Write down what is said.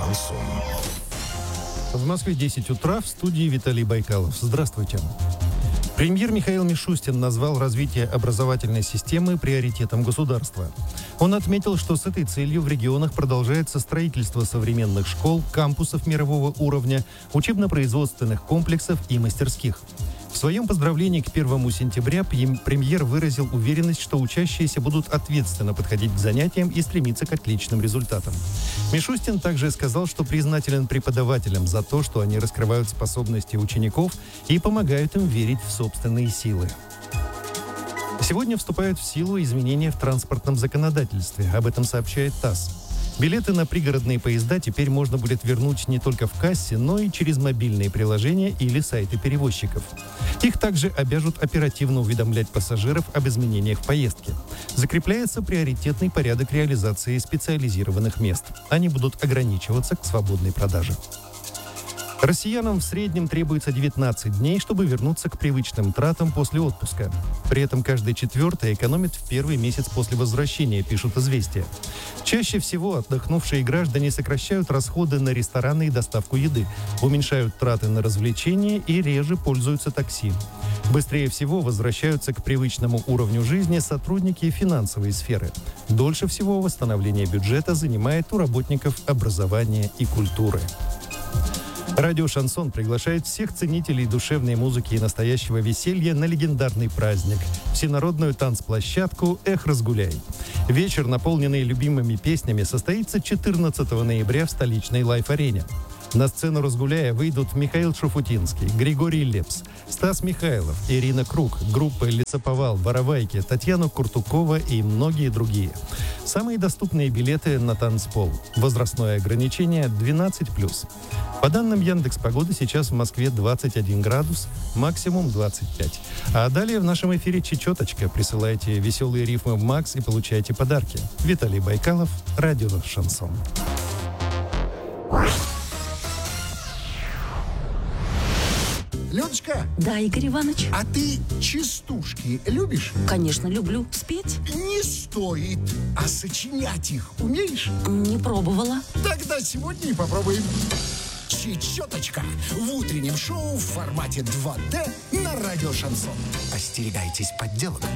Шансон. В Москве 10 утра, в студии Виталий Байкалов. Здравствуйте. Премьер Михаил Мишустин назвал развитие образовательной системы приоритетом государства. Он отметил, что с этой целью в регионах продолжается строительство современных школ, кампусов мирового уровня, учебно-производственных комплексов и мастерских. В своем поздравлении к 1 сентября премьер выразил уверенность, что учащиеся будут ответственно подходить к занятиям и стремиться к отличным результатам. Мишустин также сказал, что признателен преподавателям за то, что они раскрывают способности учеников и помогают им верить в собственные силы. Сегодня вступают в силу изменения в транспортном законодательстве. Об этом сообщает ТАСС. Билеты на пригородные поезда теперь можно будет вернуть не только в кассе, но и через мобильные приложения или сайты перевозчиков. Их также обяжут оперативно уведомлять пассажиров об изменениях в поездке. Закрепляется приоритетный порядок реализации специализированных мест. Они будут ограничиваться к свободной продаже. Россиянам в среднем требуется 19 дней, чтобы вернуться к привычным тратам после отпуска. При этом каждый четвертый экономит в первый месяц после возвращения, пишут «Известия». Чаще всего отдохнувшие граждане сокращают расходы на рестораны и доставку еды, уменьшают траты на развлечения и реже пользуются такси. Быстрее всего возвращаются к привычному уровню жизни сотрудники финансовой сферы. Дольше всего восстановление бюджета занимает у работников образования и культуры. Радио «Шансон» приглашает всех ценителей душевной музыки и настоящего веселья на легендарный праздник – всенародную танцплощадку «Эх, разгуляй». Вечер, наполненный любимыми песнями, состоится 14 ноября в столичной Лайф-арене. На сцену «Разгуляя» выйдут Михаил Шуфутинский, Григорий Лепс, Стас Михайлов, Ирина Круг, группа «Лесоповал», «Воровайки», Татьяна Куртукова и многие другие. Самые доступные билеты на танцпол. Возрастное ограничение 12+. По данным Яндекс.Погоды, сейчас в Москве 21 градус, максимум 25. А далее в нашем эфире «Чечеточка». Присылайте веселые рифмы в МАКС и получайте подарки. Виталий Байкалов, радио «Шансон». Людочка! Да, Игорь Иванович. А ты частушки любишь? Конечно, люблю. Спеть? Не стоит. А сочинять их умеешь? Не пробовала. Тогда сегодня и попробуем. Чечеточка в утреннем шоу в формате 2D на радио «Шансон». Остерегайтесь подделок.